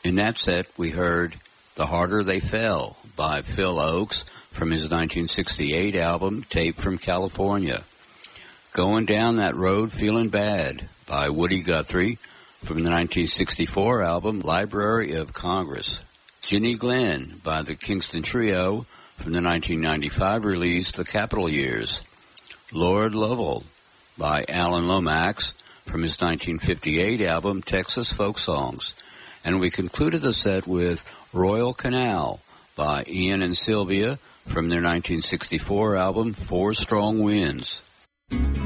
In that set, we heard The Harder They Fell by Phil Ochs from his 1968 album, Tape from California. Going Down That Road Feeling Bad by Woody Guthrie from the 1964 album, Library of Congress. Ginny Glenn by the Kingston Trio from the 1995 release, The Capitol Years. Lord Lovell by Alan Lomax from his 1958 album, Texas Folk Songs. And we concluded the set with Royal Canal by Ian and Sylvia from their 1964 album, Four Strong Winds.